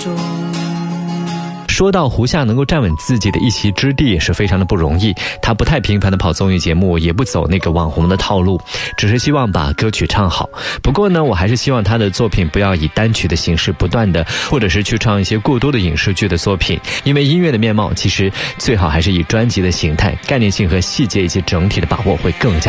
中。 说到胡夏能够站稳自己的一席之地也是非常的不容易，他不太频繁的跑综艺节目，也不走那个网红的套路，只是希望把歌曲唱好。不过呢，我还是希望他的作品不要以单曲的形式不断的，或者是去唱一些过多的影视剧的作品，因为音乐的面貌其实最好还是以专辑的形态、概念性和细节以及整体的把握会更加